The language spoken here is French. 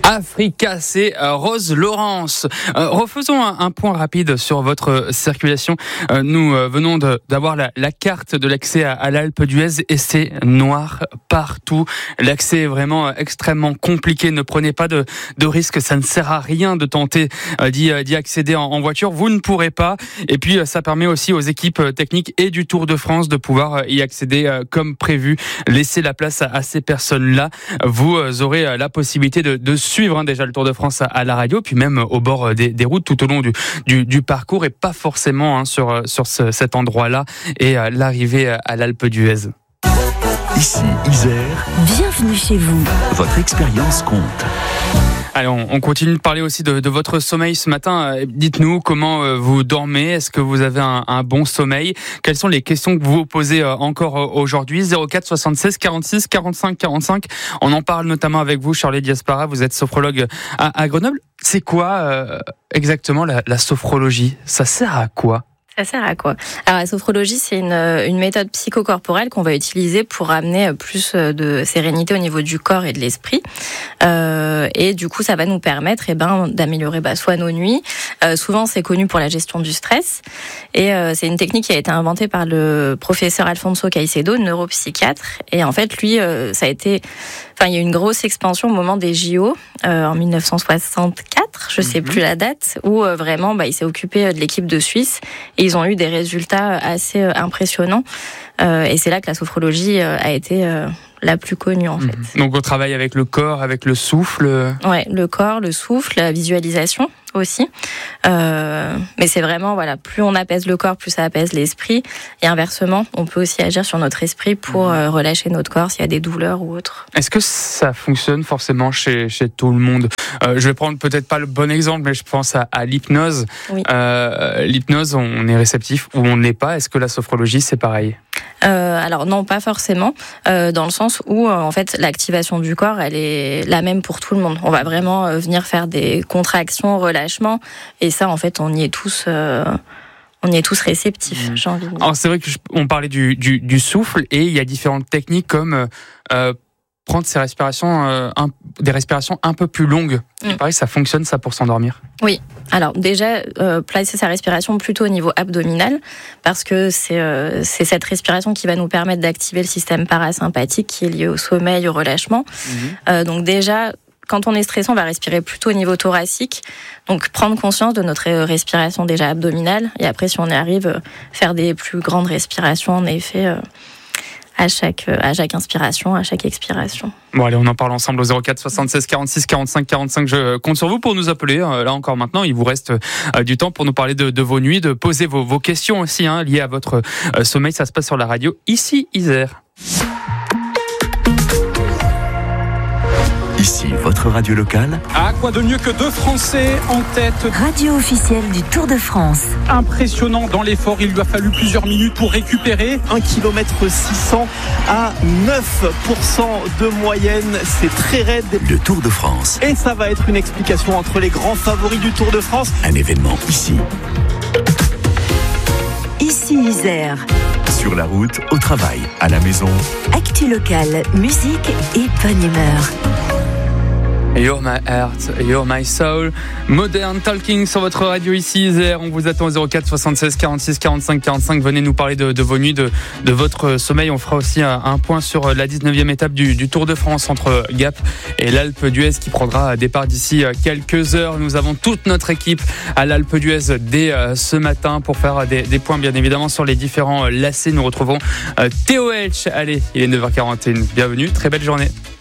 Africa, c'est Rose Laurence. Refaisons un point rapide sur votre circulation. Nous venons d'avoir la carte de l'accès à l'Alpe d'Huez et c'est noir partout. L'accès est vraiment extrêmement compliqué. Ne prenez pas de risques. Ça ne sert à rien de tenter d'y accéder en voiture. Vous ne pourrez pas. Et puis, ça permet aussi aux équipes techniques et du Tour de France de pouvoir y accéder comme prévu. Laissez la place à ces personnes-là. Vous aurez la possibilité de suivre déjà le Tour de France à la radio, puis même au bord des routes tout au long du parcours et pas forcément sur cet endroit-là et l'arrivée à l'Alpe d'Huez. Ici, Isère. Bienvenue chez vous. Votre expérience compte. Allez, on continue de parler aussi de votre sommeil ce matin. Dites-nous comment vous dormez. Est-ce que vous avez un bon sommeil? Quelles sont les questions que vous vous posez encore aujourd'hui? 04 76 46 45 45. On en parle notamment avec vous, Charlie Diaspara. Vous êtes sophrologue à Grenoble. C'est quoi exactement la sophrologie? Ça sert à quoi? Ça sert à quoi? Alors, la sophrologie, c'est une méthode psychocorporelle qu'on va utiliser pour amener plus de sérénité au niveau du corps et de l'esprit. Et du coup, ça va nous permettre d'améliorer soit nos nuits. Souvent, c'est connu pour la gestion du stress. Et c'est une technique qui a été inventée par le professeur Alfonso Caicedo, neuropsychiatre. Et en fait, lui, ça a été... il y a eu une grosse expansion au moment des JO en 1964, je sais plus la date, où vraiment il s'est occupé de l'équipe de Suisse et ils ont eu des résultats assez impressionnants. Et c'est là que la sophrologie a été la plus connue en fait. Donc on travaille avec le corps, avec le souffle. Ouais, le corps, le souffle, la visualisation aussi. Mais c'est vraiment plus on apaise le corps, plus ça apaise l'esprit. Et inversement, on peut aussi agir sur notre esprit pour relâcher notre corps s'il y a des douleurs ou autre. Est-ce que ça fonctionne forcément chez tout le monde? Je vais prendre peut-être pas le bon exemple, mais je pense à l'hypnose. Oui. L'hypnose, on est réceptif ou on ne l'est pas. Est-ce que la sophrologie, c'est pareil? Alors non, pas forcément, dans le sens où en fait l'activation du corps, elle est la même pour tout le monde. On va vraiment venir faire des contractions, relâchements, et ça en fait on y est tous réceptifs. J'ai envie de dire. Alors c'est vrai qu'on parlait du souffle et il y a différentes techniques comme prendre ces respirations, des respirations un peu plus longues. Pareil, ça fonctionne ça pour s'endormir? Oui. Alors déjà, placer sa respiration plutôt au niveau abdominal, parce que c'est cette respiration qui va nous permettre d'activer le système parasympathique qui est lié au sommeil, au relâchement. Donc déjà, quand on est stressé, on va respirer plutôt au niveau thoracique. Donc prendre conscience de notre respiration déjà abdominale, et après si on y arrive, faire des plus grandes respirations en effet. À chaque inspiration, à chaque expiration. Bon, allez, on en parle ensemble au 04 76 46 45 45. Je compte sur vous pour nous appeler. Là encore maintenant, il vous reste du temps pour nous parler de vos nuits, de poser vos questions aussi liées à votre sommeil. Ça se passe sur la radio, ici Isère. Ici, votre radio locale. Ah, quoi de mieux que deux Français en tête. Radio officielle du Tour de France. Impressionnant dans l'effort, il lui a fallu plusieurs minutes pour récupérer. 1 km 600 à 9% de moyenne, c'est très raide. Le Tour de France. Et ça va être une explication entre les grands favoris du Tour de France. Un événement ici. Ici Isère. Sur la route, au travail, à la maison. Actu locale, musique et bonne humeur. You're my heart, you're my soul. Modern Talking sur votre radio ici Isère. On vous attend au 04 76 46 45 45. Venez nous parler de vos nuits, de votre sommeil. On fera aussi un point sur la 19e étape du Tour de France entre Gap et l'Alpe d'Huez qui prendra départ d'ici quelques heures. Nous avons toute notre équipe à l'Alpe d'Huez dès ce matin pour faire des points bien évidemment sur les différents lacets. Nous retrouvons Théo H. Allez, il est 9h41. Bienvenue, très belle journée.